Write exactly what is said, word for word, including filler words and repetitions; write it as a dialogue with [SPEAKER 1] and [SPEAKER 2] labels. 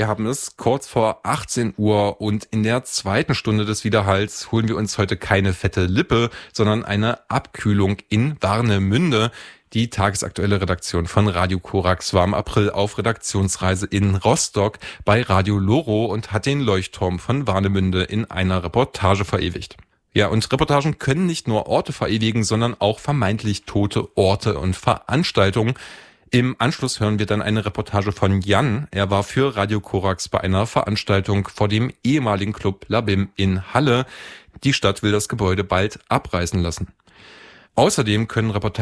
[SPEAKER 1] wir haben es kurz vor achtzehn Uhr und in der zweiten Stunde des Widerhalls holen wir uns heute keine fette Lippe, sondern eine Abkühlung in Warnemünde. Die tagesaktuelle Redaktion von Radio Korax war im April auf Redaktionsreise in Rostock bei Radio Loro und hat den Leuchtturm von Warnemünde in einer Reportage verewigt. Ja, und Reportagen können nicht nur Orte verewigen, sondern auch vermeintlich tote Orte und Veranstaltungen. Im Anschluss hören wir dann eine Reportage von Jan. Er war für Radio Korax bei einer Veranstaltung vor dem ehemaligen Club Labim in Halle. Die Stadt will das Gebäude bald abreißen lassen. Außerdem können Reportagen